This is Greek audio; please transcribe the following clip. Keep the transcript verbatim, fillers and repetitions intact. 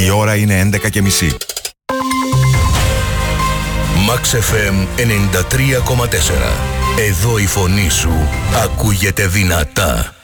Η ώρα είναι έντεκα και μισή. Max εφ εμ ενενήντα τρία κόμμα τέσσερα. Εδώ η φωνή σου ακούγεται δυνατά.